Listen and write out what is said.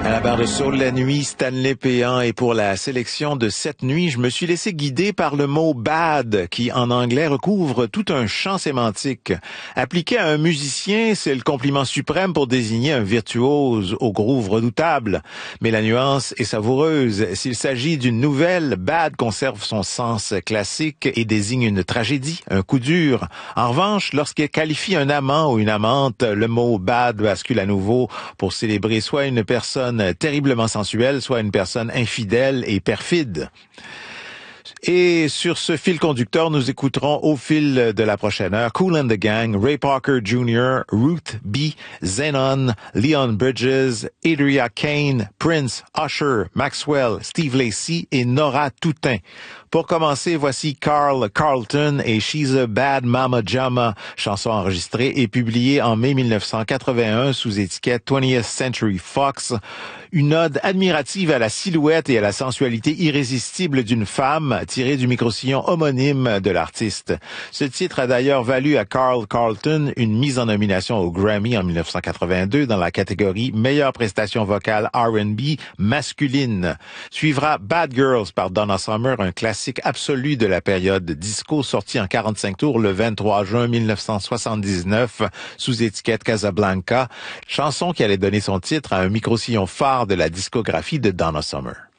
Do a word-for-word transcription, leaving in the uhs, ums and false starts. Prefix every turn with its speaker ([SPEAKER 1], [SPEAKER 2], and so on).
[SPEAKER 1] À la barre de Soul la nuit, Stanley Péan, et pour la sélection de cette nuit, je me suis laissé guider par le mot bad, qui en anglais recouvre tout un champ sémantique. Appliqué à un musicien, c'est le compliment suprême pour désigner un virtuose au groove redoutable. Mais la nuance est savoureuse. S'il s'agit d'une nouvelle, bad conserve son sens classique et désigne une tragédie, un coup dur. En revanche, lorsqu'il qualifie un amant ou une amante, le mot bad bascule à nouveau pour célébrer soit une personne terriblement sensuelle, soit une personne infidèle et perfide. Et sur ce fil conducteur, nous écouterons au fil de la prochaine heure Kool and the Gang, Ray Parker Junior, Ruth B, Zenon, Leon Bridges, Adria Kane, Prince, Usher, Maxwell, Steve Lacy et Nora Toutain. Pour commencer, voici Carl Carlton et She's a Bad Mama Jama, chanson enregistrée et publiée en mai mille neuf cent quatre-vingt-un sous étiquette twentieth Century Fox. Une ode admirative à la silhouette et à la sensualité irrésistible d'une femme tirée du microsillon homonyme de l'artiste. Ce titre a d'ailleurs valu à Carl Carlton une mise en nomination au Grammy en mille neuf cent quatre-vingt-deux dans la catégorie meilleure prestation vocale R and B masculine. Suivra Bad Girls par Donna Summer, un classique absolu de la période disco sorti en quarante-cinq tours le vingt-trois juin mille neuf cent soixante-dix-neuf sous étiquette Casablanca, chanson qui allait donner son titre à un microsillon phare de la discographie de Donna Summer.